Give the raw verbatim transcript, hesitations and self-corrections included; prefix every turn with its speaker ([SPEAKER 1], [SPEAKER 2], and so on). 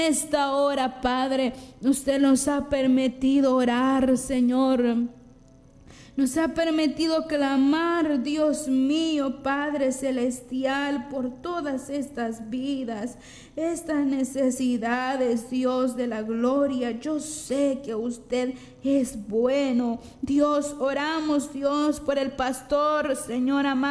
[SPEAKER 1] esta hora, Padre, usted nos ha permitido orar, Señor. Nos ha permitido clamar, Dios mío, Padre celestial, por todas estas vidas, estas necesidades, Dios de la gloria. Yo sé que usted es bueno. Dios, oramos, Dios, por el pastor, Señor amado.